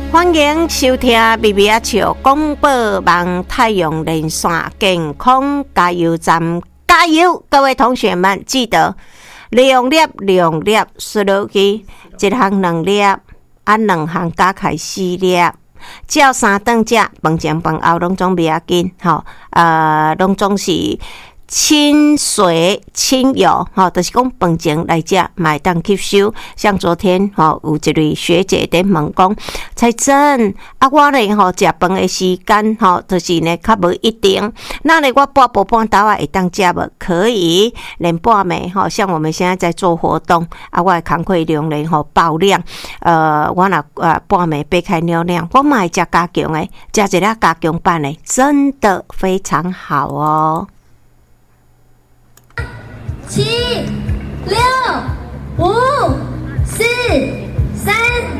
欢迎收听微微啊笑广播网太阳连线健康加油站，加油！各位同学们，记得2粒输落去，一项2粒，啊2项加起4粒。只要3顿食，饭前饭后拢总袂要紧，吼，拢总是亲水亲友，就是讲饭前来食，买当吸收。像昨天，有一位学姐在问讲，彩珍啊，我呢食饭的时间，就是呢较无一定。那呢，我半晡半昼会当食无？可以，连半暝，像我们现在在做活动，啊，我的工课量呢爆量，我若半暝擘开尿量，我嘛会食加强的，食一粒加强版的，真的非常好哦。 7、6、5、4、3。